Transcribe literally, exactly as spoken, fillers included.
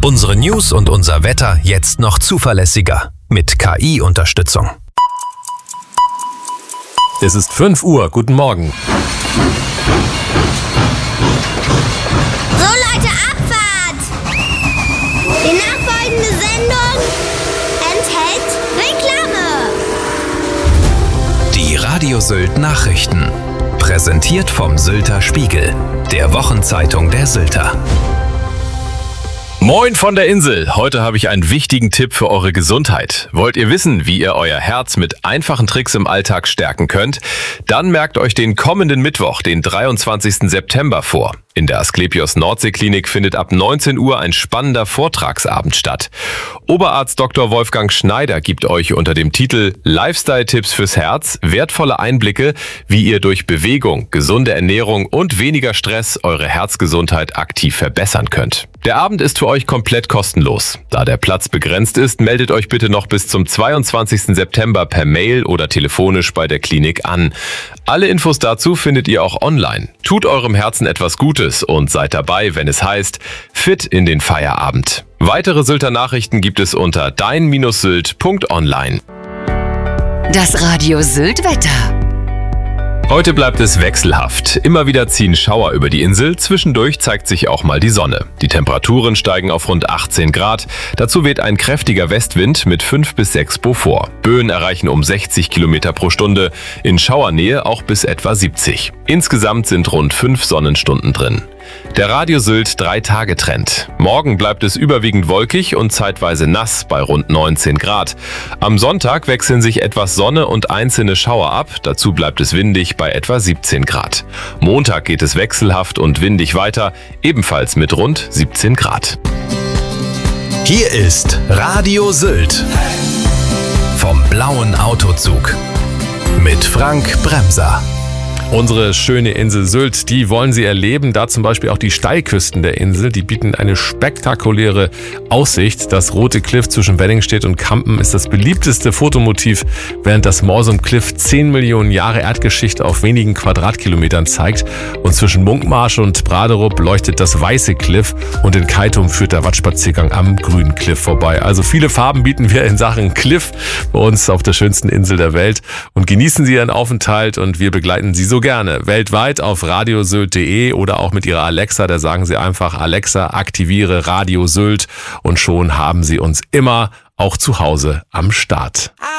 Unsere News und unser Wetter jetzt noch zuverlässiger mit K I-Unterstützung. Es ist fünf Uhr. Guten Morgen. So Leute, Abfahrt! Die nachfolgende Sendung enthält Reklame. Die Radio Sylt Nachrichten. Präsentiert vom Sylter Spiegel, der Wochenzeitung der Sylter. Moin von der Insel. Heute habe ich einen wichtigen Tipp für eure Gesundheit. Wollt ihr wissen, wie ihr euer Herz mit einfachen Tricks im Alltag stärken könnt? Dann merkt euch den kommenden Mittwoch, den dreiundzwanzigsten September vor. In der Asklepios Nordseeklinik findet ab neunzehn Uhr ein spannender Vortragsabend statt. Oberarzt Doktor Wolfgang Schneider gibt euch unter dem Titel Lifestyle-Tipps fürs Herz wertvolle Einblicke, wie ihr durch Bewegung, gesunde Ernährung und weniger Stress eure Herzgesundheit aktiv verbessern könnt. Der Abend ist für euch komplett kostenlos. Da der Platz begrenzt ist, meldet euch bitte noch bis zum zweiundzwanzigsten September per Mail oder telefonisch bei der Klinik an. Alle Infos dazu findet ihr auch online. Tut eurem Herzen etwas Gutes und seid dabei, wenn es heißt Fit in den Feierabend. Weitere Sylter Nachrichten gibt es unter dein Sylt punkt online. Das Radio Sylt Wetter. Heute bleibt es wechselhaft. Immer wieder ziehen Schauer über die Insel. Zwischendurch zeigt sich auch mal die Sonne. Die Temperaturen steigen auf rund achtzehn Grad. Dazu weht ein kräftiger Westwind mit fünf bis sechs Beaufort. Böen erreichen um sechzig Kilometer pro Stunde. In Schauernähe auch bis etwa siebzig. Insgesamt sind rund fünf Sonnenstunden drin. Der Radio Sylt drei-Tage-Trend. Morgen bleibt es überwiegend wolkig und zeitweise nass bei rund neunzehn Grad. Am Sonntag wechseln sich etwas Sonne und einzelne Schauer ab. Dazu bleibt es windig bei etwa siebzehn Grad. Montag geht es wechselhaft und windig weiter, ebenfalls mit rund siebzehn Grad. Hier ist Radio Sylt vom blauen Autozug mit Frank Bremser. Unsere schöne Insel Sylt, die wollen Sie erleben. Da zum Beispiel auch die Steilküsten der Insel. Die bieten eine spektakuläre Aussicht. Das rote Cliff zwischen Wenningstedt und Kampen ist das beliebteste Fotomotiv, während das Morsum Cliff zehn Millionen Jahre Erdgeschichte auf wenigen Quadratkilometern zeigt. Und zwischen Munkmarsch und Braderup leuchtet das weiße Cliff und in Keitum führt der Wattspaziergang am grünen Cliff vorbei. Also viele Farben bieten wir in Sachen Cliff bei uns auf der schönsten Insel der Welt. Und genießen Sie Ihren Aufenthalt und wir begleiten Sie so gerne. Weltweit auf radiosylt punkt de oder auch mit Ihrer Alexa, da sagen Sie einfach Alexa, aktiviere Radio Sylt und schon haben Sie uns immer auch zu Hause am Start.